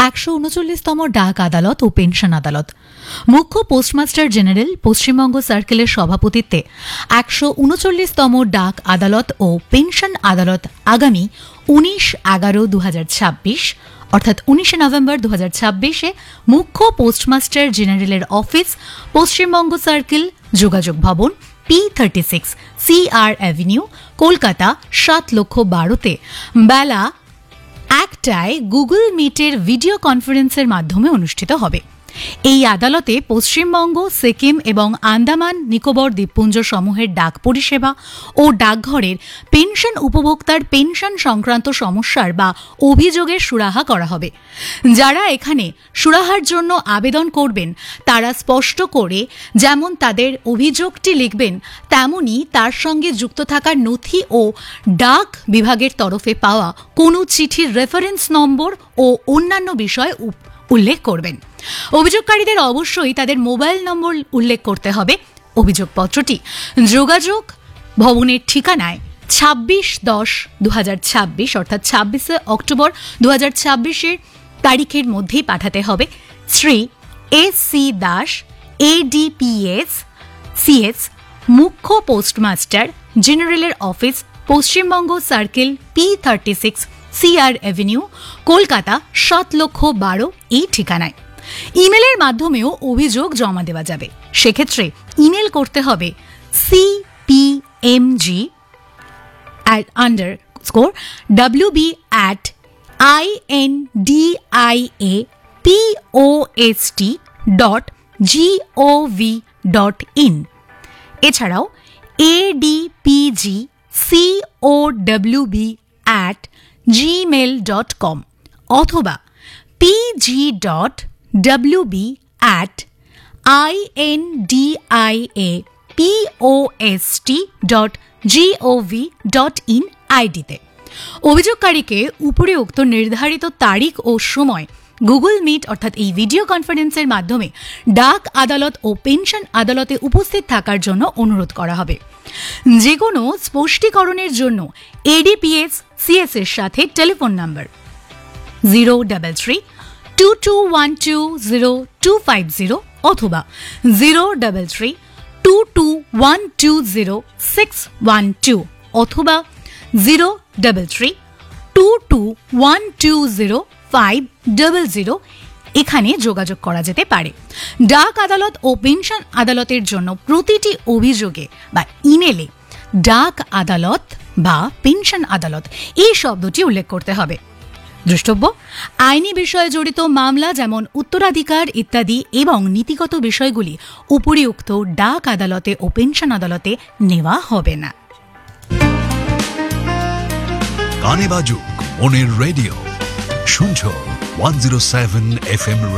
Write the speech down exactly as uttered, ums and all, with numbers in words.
একশো উনচল্লিশতম ডাক আদালত ও পেনশন আদালত। মুখ্য পোস্টমাস্টার জেনারেল পশ্চিমবঙ্গ সার্কেলের সভাপতিত্বে একশো উনচল্লিশতম ডাক আদালত ও পেনশন আদালত আগামী উনিশ এগারো দু হাজার ছাব্বিশ অর্থাৎ উনিশে নভেম্বর দু হাজার ছাব্বিশে মুখ্য পোস্টমাস্টার জেনারেলের অফিস, পশ্চিমবঙ্গ সার্কেল, যোগাযোগ ভবন, পি থার্টি সিক্স সি আর অ্যাভিনিউ, কলকাতা সাত লক্ষ বারোতে বেলা একটায় গুগল মিটের ভিডিও কনফারেন্সের মাধ্যমে অনুষ্ঠিত হবে। এই আদালতে পশ্চিমবঙ্গ, সিকিম এবং আন্দামান নিকোবর দ্বীপপুঞ্জ সমূহের ডাক পরিষেবা ও ডাকঘরের পেনশন উপভোক্তার পেনশন সংক্রান্ত সমস্যার বা অভিযোগের সুরাহা করা হবে। যারা এখানে সুরাহার জন্য আবেদন করবেন তারা স্পষ্ট করে যেমন তাদের অভিযোগটি লিখবেন, তেমনি তার সঙ্গে যুক্ত থাকার নথি ও ডাক বিভাগের তরফে পাওয়া কোনো চিঠির রেফারেন্স নম্বর ও অন্যান্য বিষয় উল্লেখ করবেন। অভিযোগকারীদের অবশ্যই তাদের মোবাইল নম্বর উল্লেখ করতে হবে। অভিযোগপত্রটি যোগাযোগ ভবনের ঠিকানায় ছাব্বিশ দশ দু হাজার ছাব্বিশ অর্থাৎ ছাব্বিশে অক্টোবর দু হাজার ছাব্বিশের তারিখের মধ্যেই পাঠাতে হবে। Shri S C Das, এডিপিএস CS, মুখ্য পোস্টমাস্টার জেনারেলের office, Paschimbanga circle, P thirty six C আর অ্যাভিনিউ, কলকাতা সাত লক্ষ বারো এই ঠিকানায়। ইমেলের মাধ্যমেও অভিযোগ জমা দেওয়া যাবে। সেক্ষেত্রে ইমেল করতে হবে সিপিএমজি under score WB at I N D I A P O S T dot gov dot in. এছাড়াও এডিপিজি CO WB at Gmail dot com অথবা PG dot WB at I N D I A P O S T dot gov dot in আইডিতে। অভিযোগকারীকে উপরে উক্ত নির্ধারিত তারিখ ও সময় Google meet অর্থাৎ এই ভিডিও কনফারেন্সের মাধ্যমে ডাক আদালত ও পেনশন আদালতে উপস্থিত থাকার জন্য অনুরোধ করা হবে। যে কোনো স্পষ্টীকরণের জন্য এডিপিএস সিএস এর সাথে telephone number zero double three two two one two zero two five zero অথবা zero double three two two one two zero six one two অথবা zero double three two two one two zero five double zero এখানে যোগাযোগ করা যেতে পারে। ডাক আদালত ও pension আদালতের জন্য প্রতিটি অভিযোগে বা ইমেলে ডাক আদালত বা পেনশন আদালত এই শব্দটি উল্লেখ করতে হবে। দ্রষ্টব্য, আইনি বিষয়ে জড়িত মামলা যেমন উত্তরাধিকার ইত্যাদি এবং নীতিগত বিষয়গুলি উপরিউক্ত ডাক আদালতে ও পেনশন আদালতে নেওয়া হবে না। গানে বাজুক মনের রেডিও, শুনছো one zero seven F M